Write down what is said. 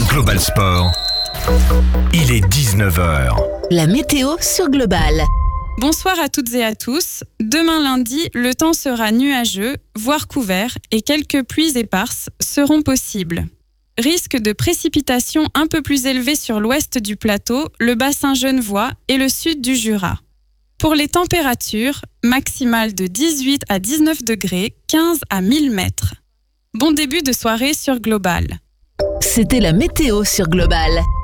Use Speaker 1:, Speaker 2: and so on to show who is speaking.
Speaker 1: Global Sport, il est 19h.
Speaker 2: La météo sur Global.
Speaker 3: Bonsoir à toutes et à tous. Demain lundi, le temps sera nuageux, voire couvert, et quelques pluies éparses seront possibles. Risque de précipitations un peu plus élevé sur l'ouest du plateau, le bassin genevois et le sud du Jura. Pour les températures, maximales de 18 à 19 degrés, 15 à 1000 mètres. Bon début de soirée sur Global.
Speaker 2: C'était la météo sur Global.